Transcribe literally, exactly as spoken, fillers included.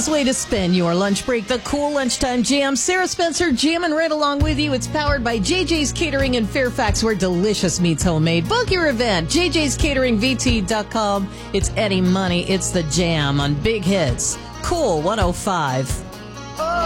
fabulous way to spend your lunch break. The Cool Lunchtime Jam. Sarah Spencer jamming right along with you. It's powered by J J's Catering in Fairfax, where delicious meats homemade. Book your event. J J's Catering V T dot com. It's Eddie Money. It's the Jam on Big Hits. Cool one oh five.